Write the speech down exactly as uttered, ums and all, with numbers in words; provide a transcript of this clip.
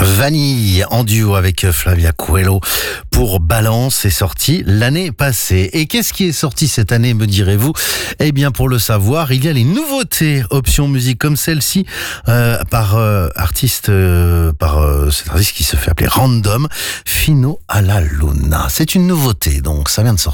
Vanille en duo avec Flavia Coelho pour Balance, c'est sorti l'année passée. Et qu'est-ce qui est sorti cette année, me direz-vous? Eh bien, pour le savoir, il y a les nouveautés options musique comme celle-ci euh, par euh, artiste, euh, par euh, cet artiste qui se fait appeler Random, Fino alla Luna. C'est une nouveauté, donc ça vient de sortir.